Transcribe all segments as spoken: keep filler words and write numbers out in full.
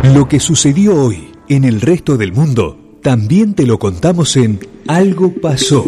Lo que sucedió hoy en el resto del mundo, también te lo contamos en Algo Pasó.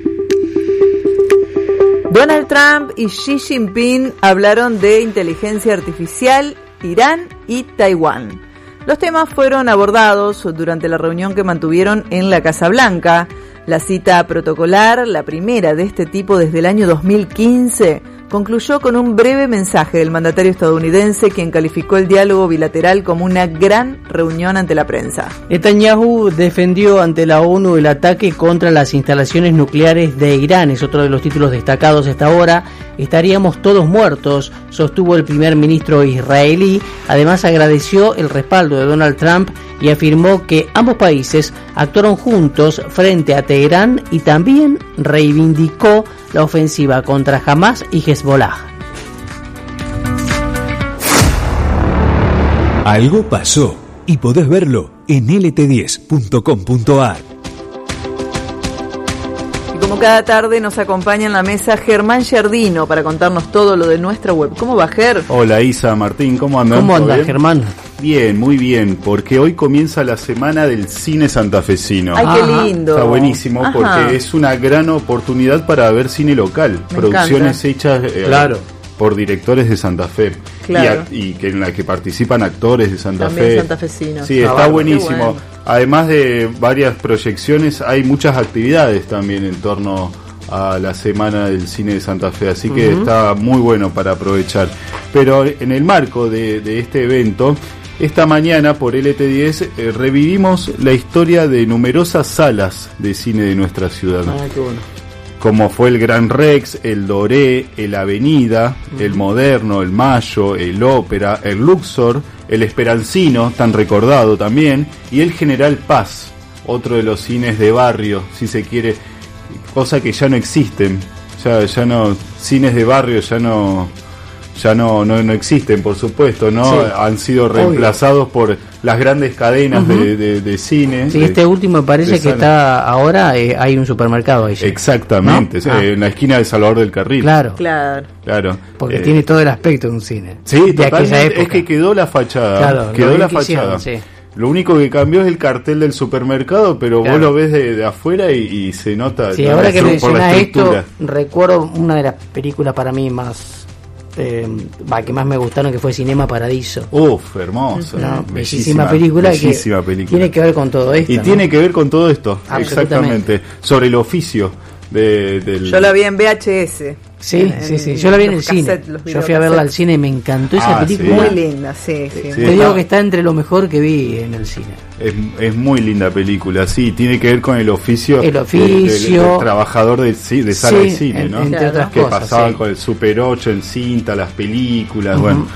Donald Trump y Xi Jinping hablaron de inteligencia artificial, Irán y Taiwán. Los temas fueron abordados durante la reunión que mantuvieron en la Casa Blanca. La cita protocolar, la primera de este tipo desde el año dos mil quince, concluyó con un breve mensaje del mandatario estadounidense, quien calificó el diálogo bilateral como una gran reunión ante la prensa. Netanyahu defendió ante la ONU el ataque contra las instalaciones nucleares de Irán. Es otro de los títulos destacados hasta ahora. Estaríamos todos muertos, sostuvo el primer ministro israelí. Además agradeció el respaldo de Donald Trump y afirmó que ambos países actuaron juntos frente a Teherán, y también reivindicó la ofensiva contra Hamas y Hezbollah. Algo pasó y podés verlo en L T diez punto com punto a r. Y como cada tarde nos acompaña en la mesa Germán Giardino para contarnos todo lo de nuestra web. ¿Cómo va, Ger? Hola Isa, Martín, ¿cómo andan? ¿Cómo andas, Germán? Bien, muy bien, porque hoy comienza la semana del cine santafesino. ¡Ay, qué lindo! Está buenísimo. Ajá. Porque es una gran oportunidad para ver cine local. Me producciones encanta. hechas eh, Claro. por directores de Santa Fe. Claro. Y, a, y que en la que participan actores de Santa También Fe. santafesinos. Sí, Ah, está bueno, buenísimo. qué bueno. Además de varias proyecciones, hay muchas actividades también en torno a la Semana del Cine de Santa Fe, así que uh-huh. está muy bueno para aprovechar. Pero en el marco de, de este evento, esta mañana por L T diez eh, revivimos la historia de numerosas salas de cine de nuestra ciudad. Ah, qué bueno. Como fue el Gran Rex, el Doré, el Avenida, uh-huh. el Moderno, el Mayo, el Ópera, el Luxor, el Esperancino, tan recordado también, y el General Paz, otro de los cines de barrio, si se quiere, cosa que ya no existen, ya ya no, cines de barrio ya no ya no no, no existen, por supuesto, no sí. Han sido reemplazados Obvio. por las grandes cadenas uh-huh. de, de, de cine. Sí, de, este último me parece que está ahora, eh, hay un supermercado ahí. Exactamente, ¿no? Ah. En la esquina de Salvador del Carril. Claro, claro, claro. Porque eh, tiene todo el aspecto de un cine. Sí, totalmente, es que quedó la fachada, claro, quedó la hicieron, fachada. Sí. Lo único que cambió es el cartel del supermercado, pero claro. vos lo ves de, de afuera y, y se nota. Sí, ahora que mencionás esto, recuerdo una de las películas para mí más eh, va, que más me gustaron, que fue Cinema Paradiso. Uf, hermosa. No, bellísima película bellísima que película. tiene que ver con todo esto. Y ¿no? tiene que ver con todo esto, exactamente. Sobre el oficio de, del... Yo la vi en V H S. Sí, en, sí, sí. Yo la vi en el cine. Yo fui a verla al cine y me encantó esa ah, película. Muy linda, sí, sí. sí Te digo que está entre lo mejor que vi en el cine. Es, es muy linda película, sí. Tiene que ver con el oficio, el oficio del, del, del trabajador de, de sala sí, de cine, en, ¿no? Entre claro. otras que cosas, pasaban sí. con el Super ocho en cinta, las películas, uh-huh. bueno,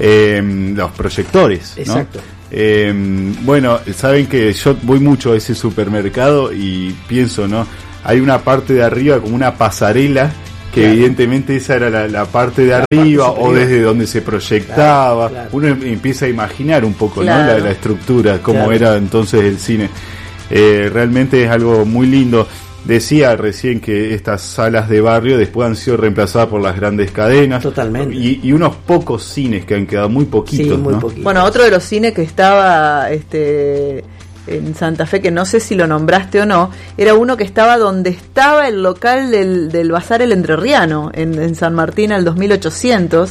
eh, los proyectores, ¿no? Exacto. Eh, bueno, saben que yo voy mucho a ese supermercado y pienso, ¿no? Hay una parte de arriba como una pasarela que claro. evidentemente esa era la, la parte de la arriba parte o desde donde se proyectaba. Claro, claro. Uno empieza a imaginar un poco, claro. ¿no? La, la estructura, cómo claro. era entonces el cine. Eh, realmente es algo muy lindo. Decía recién que estas salas de barrio después han sido reemplazadas por las grandes cadenas. Totalmente. Y, y unos pocos cines que han quedado muy poquitos. Sí, muy ¿no? poquitos. Bueno, otro de los cines que estaba este en Santa Fe, que no sé si lo nombraste o no, era uno que estaba donde estaba el local del, del Bazar El Entrerriano, en, en San Martín al dos mil ochocientos.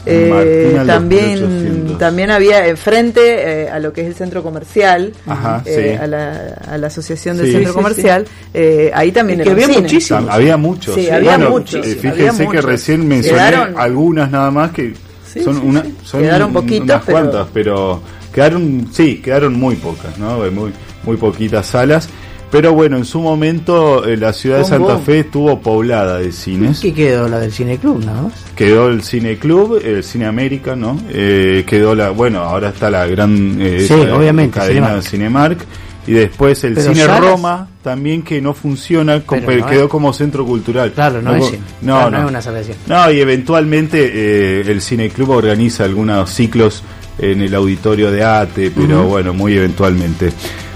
Eh, también dos mil ochocientos. También había enfrente eh, a lo que es el centro comercial. Ajá, eh, sí. a, la, a la asociación del sí, centro sí, comercial sí. Eh, ahí también es que era había cine. muchísimos había muchos sí, sí. había bueno, muchos eh, fíjense había que muchos. recién mencioné quedaron, algunas nada más que sí, son sí, una sí. son quedaron poquitos, unas pero... cuantas pero quedaron sí quedaron muy pocas, no muy muy poquitas salas. Pero bueno, en su momento eh, la ciudad de Santa Fe estuvo poblada de cines. ¿Qué quedó? La del Cine Club, ¿no? Quedó el Cine Club, el Cine América, ¿no? Eh, quedó la, bueno, ahora está la gran eh, sí, esa, obviamente, cadena Cinemark. Cinemark. Y después el pero Cine salas, Roma, también que no funciona, con, no quedó es, como centro cultural. Claro, no, no es cine. No, claro, no, no es una sala de cine. No, y eventualmente eh, el Cine Club organiza algunos ciclos en el auditorio de ATE, pero uh-huh. bueno, muy eventualmente.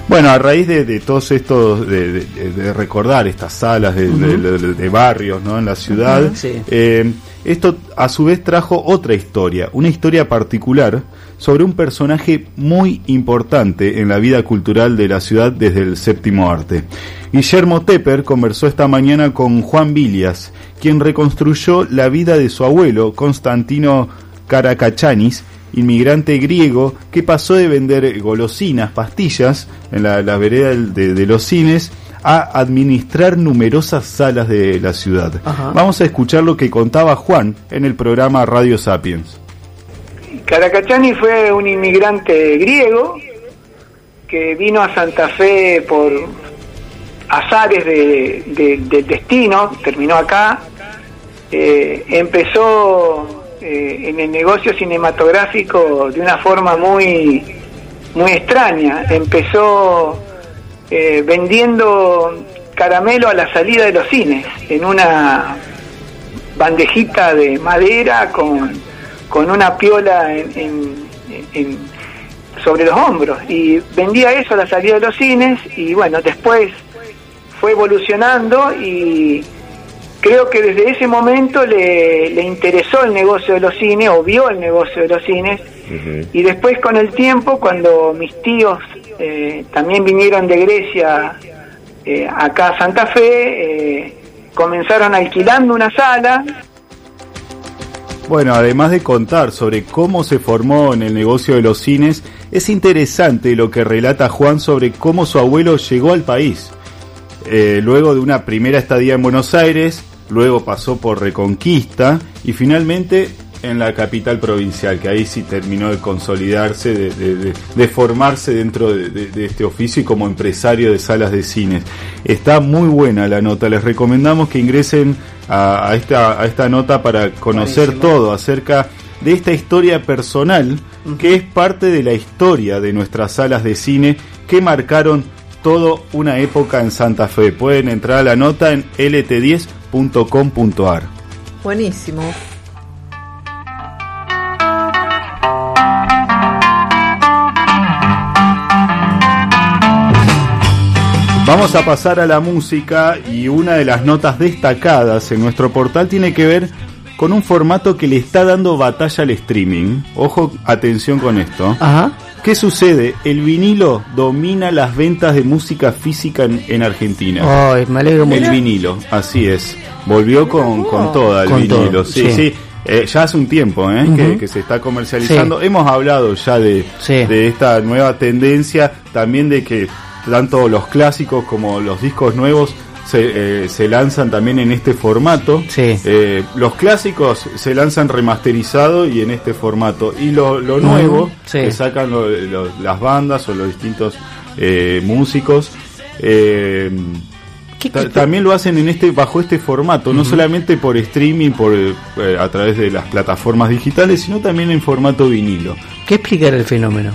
Bueno, a raíz de, de todos estos, de, de, de recordar estas salas de, uh-huh. de, de, de barrios, ¿no?, en la ciudad, uh-huh, sí. eh, esto a su vez trajo otra historia, una historia particular sobre un personaje muy importante en la vida cultural de la ciudad desde el séptimo arte. Guillermo Tepper conversó esta mañana con Juan Bilias, quien reconstruyó la vida de su abuelo, Constantino Karakachanis, inmigrante griego que pasó de vender golosinas, pastillas en la, la vereda de, de los cines a administrar numerosas salas de la ciudad. Ajá. Vamos a escuchar lo que contaba Juan en el programa Radio Sapiens. Karakachanis fue un inmigrante griego que vino a Santa Fe por azares de, de, del destino, terminó acá, eh, empezó eh, en el negocio cinematográfico de una forma muy muy extraña. Empezó eh, vendiendo caramelo a la salida de los cines en una bandejita de madera con, con una piola en, en, en, sobre los hombros, y vendía eso a la salida de los cines. Y bueno, después fue evolucionando y creo que desde ese momento le, le interesó el negocio de los cines, o vio el negocio de los cines. Uh-huh. Y después, con el tiempo, cuando mis tíos eh, también vinieron de Grecia eh, acá a Santa Fe, eh, comenzaron alquilando una sala. Bueno, además de contar sobre cómo se formó en el negocio de los cines, es interesante lo que relata Juan sobre cómo su abuelo llegó al país. Eh, luego de una primera estadía en Buenos Aires, luego pasó por Reconquista y finalmente en la capital provincial, que ahí sí terminó de consolidarse, de, de, de, de formarse dentro de, de, de este oficio y como empresario de salas de cines. Está muy buena la nota, les recomendamos que ingresen a, a, esta, a esta nota para conocer Buenísimo. Todo acerca de esta historia personal, uh-huh. que es parte de la historia de nuestras salas de cine que marcaron toda una época en Santa Fe. Pueden entrar a la nota en l t diez punto com punto a r. Buenísimo. Vamos a pasar a la música, y una de las notas destacadas en nuestro portal tiene que ver con un formato que le está dando batalla al streaming. Ojo, atención con esto. Ajá. ¿Qué sucede? El vinilo domina las ventas de música física en, en Argentina. Ay, me alegro mucho. El vinilo, así es. Volvió con, con toda el con vinilo. Todo, sí, sí. sí. Eh, ya hace un tiempo ¿eh? uh-huh. que, que se está comercializando. Sí. Hemos hablado ya de, sí. de esta nueva tendencia, también de que tanto los clásicos como los discos nuevos se, eh, se lanzan también en este formato. Sí. Eh, los clásicos se lanzan remasterizados y en este formato. Y lo, lo nuevo, sí. que sacan lo, lo, las bandas o los distintos eh, músicos, eh, ta- también lo hacen en este bajo este formato, uh-huh. no solamente por streaming, por eh, a través de las plataformas digitales, sino también en formato vinilo. ¿Qué explica el fenómeno?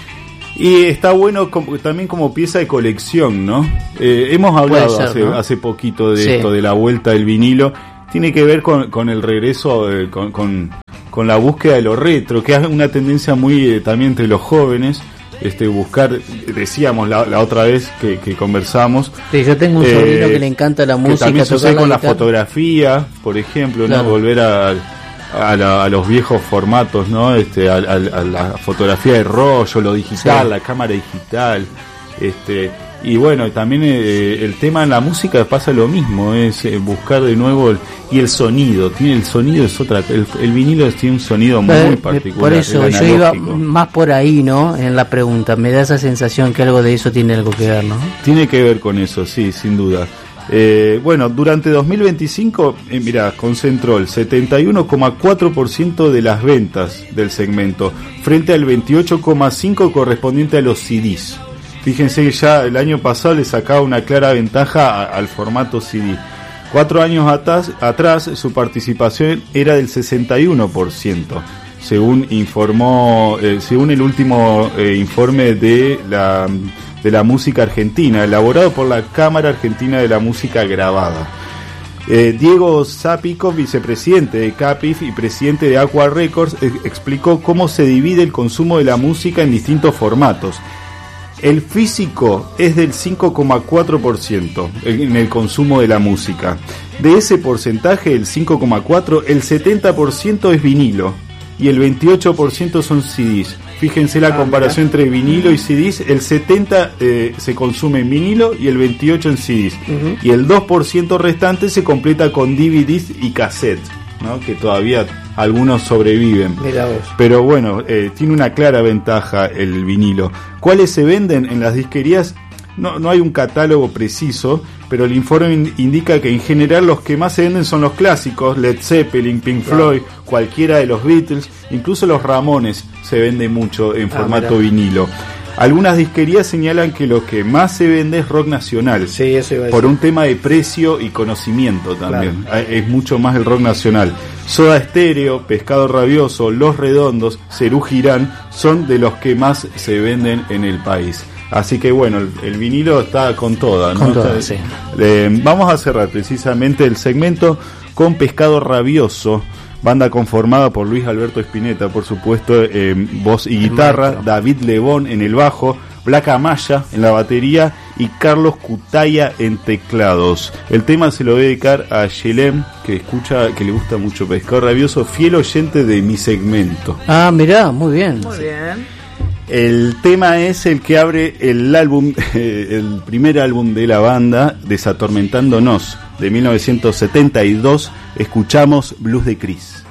Y está bueno como, también como pieza de colección, ¿no? Eh, hemos hablado ser, hace, ¿no? hace poquito de sí. esto, de la vuelta del vinilo. Tiene que ver con, con el regreso, eh, con, con, con la búsqueda de lo retro, que es una tendencia muy eh, también entre los jóvenes, este buscar, decíamos la, la otra vez que, que conversamos. Sí, yo tengo un sobrino eh, que le encanta la música. Que también sucede con la fotografía, por ejemplo, claro. ¿no? Volver a... A, la, a los viejos formatos, ¿no? Este, a, a, a la fotografía de rollo, lo digital, sí. la cámara digital, este, y bueno, también eh, el tema en la música pasa lo mismo, es eh, buscar de nuevo el, y el sonido, tiene el sonido es otra, el, el vinilo tiene un sonido muy eh, particular. Por eso yo iba más por ahí, ¿no? En la pregunta, me da esa sensación que algo de eso tiene algo que ver, ¿no? Tiene que ver con eso, sí, sin duda. Eh, bueno, durante dos mil veinticinco, eh, mira, concentró el setenta y uno coma cuatro por ciento de las ventas del segmento, frente al veintiocho coma cinco por ciento correspondiente a los C Ds. Fíjense que ya el año pasado le sacaba una clara ventaja a, al formato C D. Cuatro años atrás, atrás su participación era del sesenta y uno por ciento, según informó, eh, según el último eh, informe de la de la música argentina, elaborado por la Cámara Argentina de la Música Grabada. Eh, Diego Zapico, vicepresidente de Capif y presidente de Aqua Records, eh, explicó cómo se divide el consumo de la música en distintos formatos. El físico es del cinco coma cuatro por ciento en el consumo de la música. De ese porcentaje, el cinco coma cuatro por ciento, el setenta por ciento es vinilo y el veintiocho por ciento son C Ds. Fíjense la ah, comparación mira. entre vinilo y C Ds. El setenta por ciento eh, se consume en vinilo y el veintiocho por ciento en C Ds. Uh-huh. Y el dos por ciento restante se completa con D V Ds y cassettes, ¿no? Que todavía algunos sobreviven. Pero bueno, eh, tiene una clara ventaja el vinilo. ¿Cuáles se venden en las disquerías? No, no hay un catálogo preciso, pero el informe indica que en general los que más se venden son los clásicos, Led Zeppelin, Pink claro. Floyd, cualquiera de los Beatles, incluso los Ramones se vende mucho en ah, formato mira. vinilo. Algunas disquerías señalan que lo que más se vende es rock nacional, sí, eso iba a por un tema de precio y conocimiento también, claro. es mucho más el rock nacional. Soda Stereo, Pescado Rabioso, Los Redondos, Serú Girán son de los que más se venden en el país. Así que bueno, el, el vinilo está con toda, ¿no? Con toda, sí. Eh, vamos a cerrar precisamente el segmento con Pescado Rabioso, banda conformada por Luis Alberto Spinetta, por supuesto, eh, voz y guitarra, David Lebón en el bajo, Blanca Amaya en la batería y Carlos Cutaya en teclados. El tema se lo voy a dedicar a Yelem, que escucha, que le gusta mucho Pescado Rabioso, fiel oyente de mi segmento. Ah, mirá, muy bien. Muy bien. El tema es el que abre el álbum, eh, el primer álbum de la banda, Desatormentándonos, de mil novecientos setenta y dos. Escuchamos Blues de Cris.